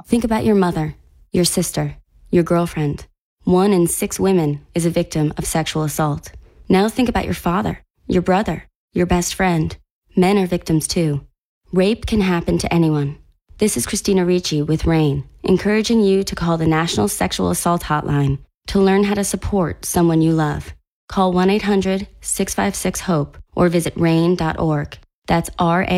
Think about your mother, your sister, your girlfriend. 1 in 6 women is a victim of sexual assault. Now think about your father, your brother, your best friend. Men are victims too. Rape can happen to anyone. This is Christina Ricci with RAIN, encouraging you to call the National Sexual Assault Hotline to learn how to support someone you love. Call 1-800-656-HOPE or visit RAIN.org. That's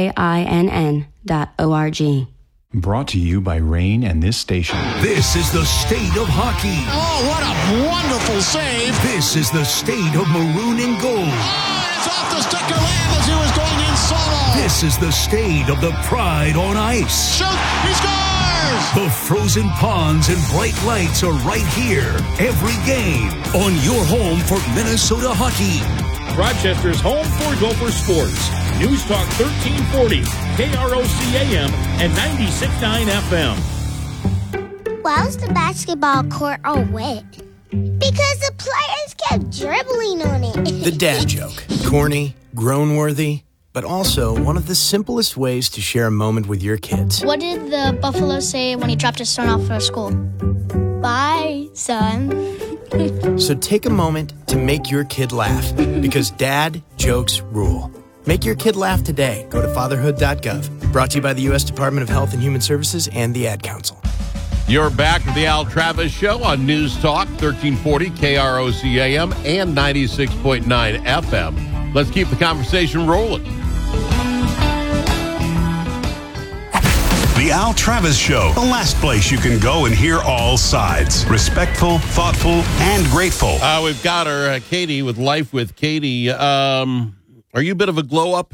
RAINN.org. Brought to you by Rain and this station. This is the state of hockey. Oh, what a wonderful save. This is the state of maroon and gold. Oh, it's off the stick of Lamb as he was going in solo. This is the state of the pride on ice. Shoot, he scores! The frozen ponds and bright lights are right here. Every game on your home for Minnesota hockey. Rochester's home for Gopher Sports. News Talk 1340, KROC AM and 96.9 FM. Why was the basketball court all wet? Because the players kept dribbling on it. The dad joke. Corny, groan-worthy, but also one of the simplest ways to share a moment with your kids. What did the buffalo say when he dropped his son off at school? Bye, son. So take a moment to make your kid laugh, because dad jokes rule. Make your kid laugh today. Go to fatherhood.gov. Brought to you by the U.S. Department of Health and Human Services and the Ad Council. You're back with the Al Travis Show on News Talk 1340 KROC AM and 96.9 FM. Let's keep the conversation rolling. The Al Travis Show, the last place you can go and hear all sides. Respectful, thoughtful, and grateful. We've got her, Katie, with Life with Katie. Are you a bit of a glow-up?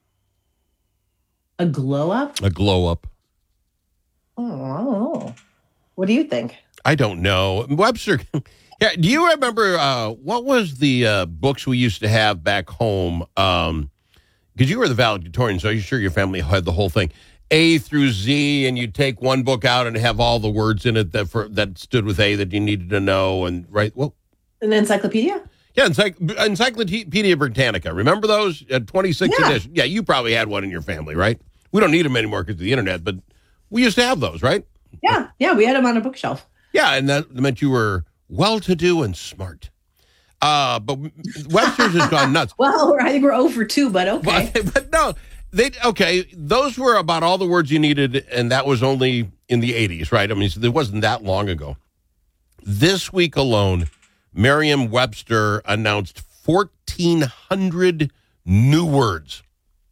A glow-up? A glow-up. Oh, I don't know. What do you think? I don't know. Webster, yeah, do you remember what was the books we used to have back home? Because you were the valedictorian, so I'm sure your family had the whole thing. A through Z, and you'd take one book out and have all the words in it that stood with A that you needed to know, and right? Well, an encyclopedia? Yeah, Encyclopedia Britannica. Remember those? 26 edition. Yeah, you probably had one in your family, right? We don't need them anymore because of the internet, but we used to have those, right? Yeah, we had them on a bookshelf. Yeah, and that meant you were well-to-do and smart. But Webster's has gone nuts. Well, I think we're 0 for 2, but okay. But no. Those were about all the words you needed, and that was only in the 80s, right? I mean, so it wasn't that long ago. This week alone, Merriam-Webster announced 1,400 new words.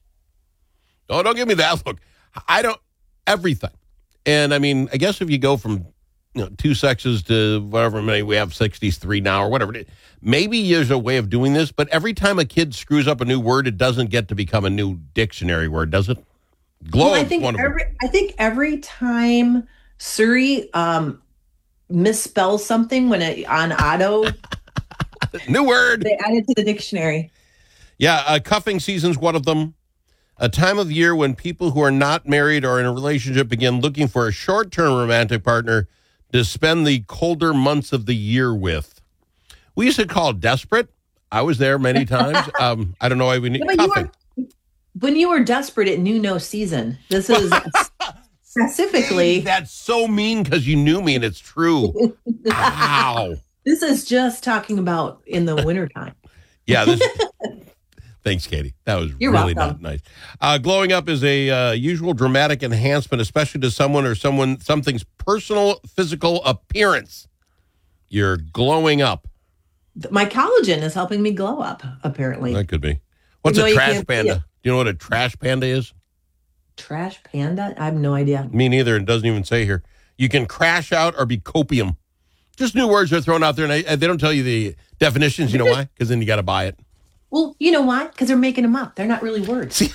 Oh, don't give me that look. Everything. And, I mean, I guess if you go from 2 sexes to whatever many, we have 63 now or whatever it is. Maybe there's a way of doing this, but every time a kid screws up a new word, it doesn't get to become a new dictionary word, does it? Glow. Well, I think every time Siri misspells something on auto, new word, they add it to the dictionary. Yeah, cuffing season's one of them. A time of year when people who are not married or in a relationship begin looking for a short-term romantic partner to spend the colder months of the year with. We used to call it desperate. I was there many times. I don't know why we need cuffing. When you were desperate, it knew no season. This is specifically. Hey, that's so mean because you knew me and it's true. Wow. This is just talking about in the wintertime. Yeah. Thanks, Katie. That was You're really welcome. not nice. Glowing up is a usual dramatic enhancement, especially to someone or something's personal physical appearance. You're glowing up. My collagen is helping me glow up, apparently. That could be. What's a trash panda? Do you know what a trash panda is? Trash panda? I have no idea. Me neither. It doesn't even say here. You can crash out or be copium. Just new words are thrown out there, and they don't tell you the definitions. You know why? Because then you got to buy it. Well, you know why? Because they're making them up. They're not really words. See,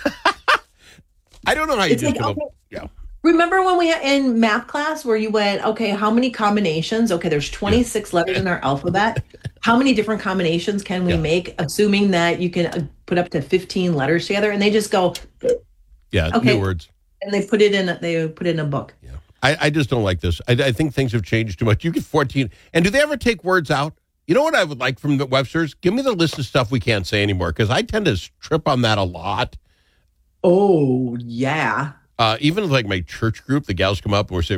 I don't know how you just come up. Yeah. Remember when we had in math class where you went, okay, how many combinations? Okay, there's 26 letters in our alphabet. How many different combinations can we make, assuming that you can put up to 15 letters together? And they just go, new words. And they put it in a book. Yeah. I just don't like this. I think things have changed too much. You get 14. And do they ever take words out? You know what I would like from the Webster's? Give me the list of stuff we can't say anymore, because I tend to trip on that a lot. Oh, yeah. Even like my church group, the gals come up and we're saying,